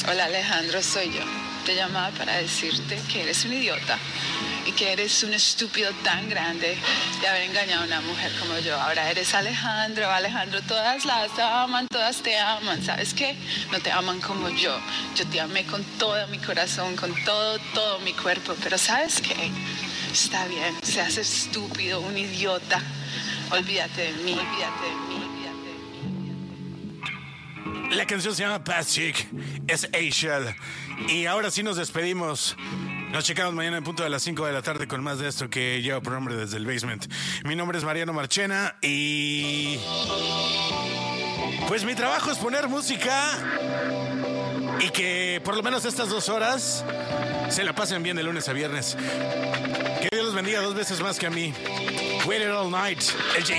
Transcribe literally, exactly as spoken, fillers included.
Hola Alejandro, soy yo. Te llamaba para decirte que eres un idiota y que eres un estúpido tan grande de haber engañado a una mujer como yo. Ahora eres Alejandro, Alejandro, todas las aman, todas te aman. ¿Sabes qué? No te aman como yo. Yo te amé con todo mi corazón, con todo, todo mi cuerpo. Pero ¿sabes qué? Está bien, seas estúpido, un idiota. Olvídate de mí, olvídate de mí. La canción se llama Past Chick, es Ashel. Y ahora sí nos despedimos. Nos checamos mañana en punto de las cinco de la tarde con más de esto que lleva por nombre Desde el Basement. Mi nombre es Mariano Marchena y... pues mi trabajo es poner música y que por lo menos estas dos horas se la pasen bien de lunes a viernes. Que Dios los bendiga dos veces más que a mí. Waited all night. El